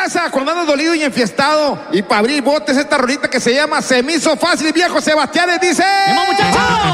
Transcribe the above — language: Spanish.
casa cuando andas dolido y enfiestado. Y para abrir botes esta rolita que se llama Se me hizo fácil, viejo Sebastián les dice. ¡Vamos, muchachos!